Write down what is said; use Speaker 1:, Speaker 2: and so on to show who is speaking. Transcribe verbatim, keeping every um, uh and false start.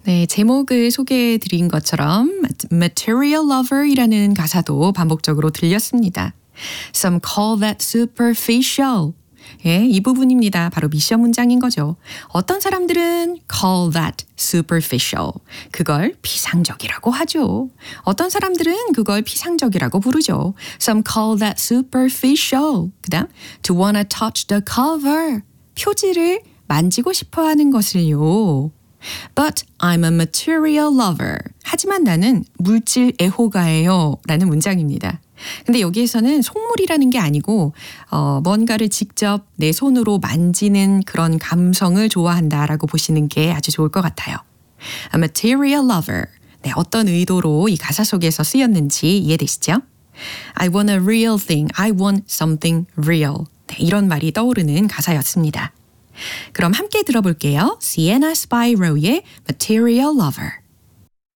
Speaker 1: 네, 제목을 소개해 드린 것처럼 material lover이라는 가사도 반복적으로 들렸습니다. Some call that superficial. 예, 이 부분입니다. 바로 미션 문장인 거죠. 어떤 사람들은 call that superficial. 그걸 피상적이라고 하죠. 어떤 사람들은 그걸 피상적이라고 부르죠. Some call that superficial. 그 다음 to wanna touch the cover. 표지를 만지고 싶어 하는 것을요. But I'm a material lover. 하지만 나는 물질 애호가예요. 라는 문장입니다. 근데 여기에서는 속물이라는 게 아니고 어, 뭔가를 직접 내 손으로 만지는 그런 감성을 좋아한다라고 보시는 게 아주 좋을 것 같아요. A material lover. 네, 어떤 의도로 이 가사 속에서 쓰였는지 이해되시죠? I want a real thing. I want something real. 네, 이런 말이 떠오르는 가사였습니다. 그럼 함께 들어볼게요. Sienna Spiro의 Material Lover.